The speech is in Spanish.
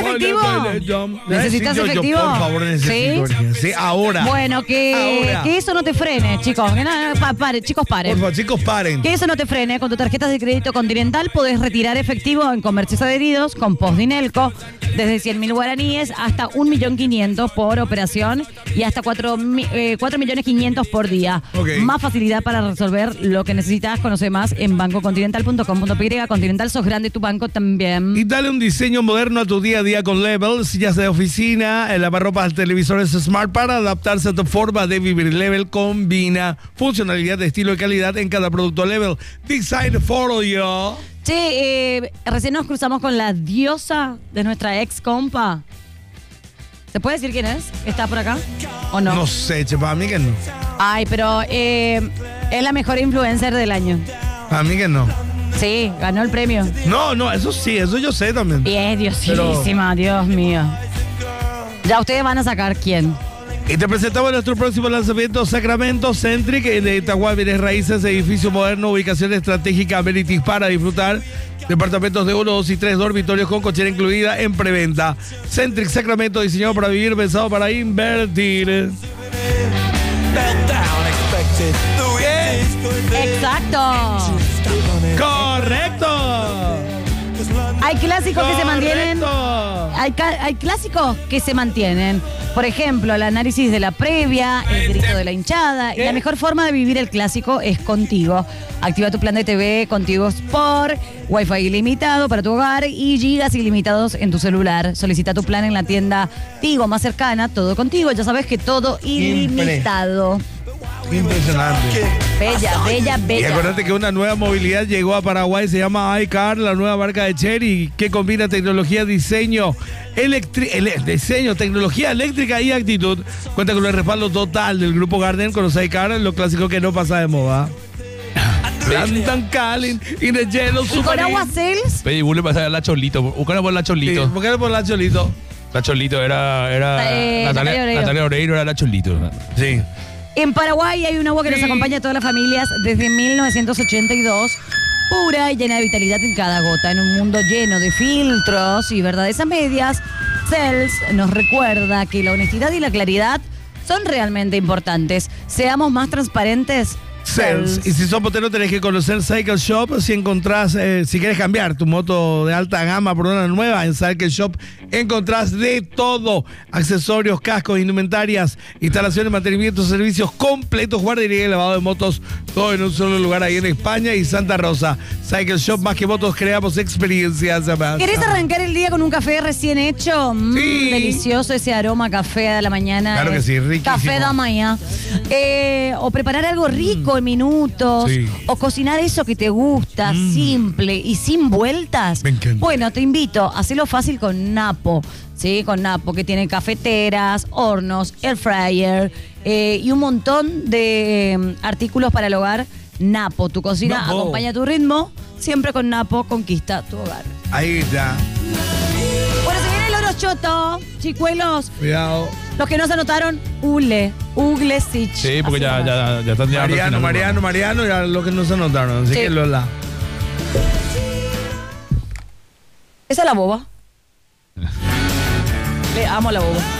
efectivo? ¿Necesitas efectivo? Yo, por favor, necesito. Sí, ahora. Bueno, que eso no te frene, chicos. Que chicos, paren. Por favor, chicos, paren. Que eso no te frene. Con tu tarjeta de crédito Continental podés retirar efectivo en comercios adheridos con Postdinelco desde 100.000 guaraníes hasta 1.500.000 por operación y hasta 4.500.000 por día. Okay. Más facilidad para resolver lo que necesitas. Conoce más en bancocontinental.com.py. Continental, sos grande, tu banco también. Y dale un diseño moderno a tu día a día con Level, sillas de oficina, lavarropas, televisores smart para adaptarse a tu forma de vivir. Level combina funcionalidad, de estilo y calidad en cada producto. Level, design for you. Che, recién nos cruzamos con la diosa de nuestra ex compa. ¿Se puede decir quién es? ¿Está por acá o no? No sé, che, para mí que no. Ay, pero es la mejor influencer del año. Para mí que no. Sí, ganó el premio. No, eso sí, eso yo sé también. Y es diosísima, Dios mío. Ya ustedes van a sacar quién. Y te presentamos nuestro próximo lanzamiento, Sacramento Centric, de Itaguá, Bienes Raíces, edificio moderno, ubicación estratégica, amenities para disfrutar. Departamentos de 1, 2 y 3 dormitorios con cochera incluida en preventa. Centric Sacramento, diseñado para vivir, pensado para invertir. Exacto. Correcto. Hay clásicos que se mantienen. Hay clásicos que se mantienen. Por ejemplo, el análisis de la previa, el grito de la hinchada. Y la mejor forma de vivir el clásico es Contigo. Activa tu plan de TV Contigo Sport, Wi-Fi ilimitado para tu hogar y gigas ilimitados en tu celular. Solicita tu plan en la tienda Tigo más cercana, todo contigo. Ya sabes que todo ilimitado. Impresionante. Bella. Y acuérdate que una nueva movilidad llegó a Paraguay, se llama iCar, la nueva marca de Chery, que combina tecnología, diseño, tecnología eléctrica y actitud. Cuenta con el respaldo total del grupo Garden con los iCar, lo clásico que no pasa de moda. Plantan Calin y de hielo super. ¿Y con agua Cels? Pedí, vos le pasás a la Cholito. Buscala por la Cholito. Sí, buscala por la Cholito. La Cholito era Natalia Oreiro era la Cholito. Sí. En Paraguay hay un agua que nos acompaña a todas las familias desde 1982, pura y llena de vitalidad en cada gota. En un mundo lleno de filtros y verdades a medias, Cels nos recuerda que la honestidad y la claridad son realmente importantes. Seamos más transparentes. Cels. Y si sos potero tenés que conocer Cycle Shop. Si encontrás, si querés cambiar tu moto de alta gama por una nueva, en Cycle Shop encontrás de todo: accesorios, cascos, indumentarias, instalaciones, mantenimiento, servicios completos, guardería y lavado de motos, todo en un solo lugar ahí en España y Santa Rosa. Cycle Shop, más que motos, creamos experiencias. ¿Querés arrancar el día con un café recién hecho? Sí. Delicioso ese aroma a café de la mañana. Claro que sí, riquísimo. Café de mañana. O preparar algo rico en minutos. Sí. O cocinar eso que te gusta, simple y sin vueltas. Me encanta. Bueno, te invito a hacerlo fácil con Napo. Sí, con Napo, que tiene cafeteras, hornos, air fryer y un montón de artículos para el hogar. Napo, tu cocina Napo. acompaña tu ritmo. Siempre con Napo conquista tu hogar. Ahí está. Bueno, se viene el oro choto, chicuelos. Cuidado. Los que no se anotaron, Uglesich. Sí, porque ya están ya. Mariano, y a los que no se anotaron. Así Sí. que Lola. Esa es la boba. Le amo a la boba.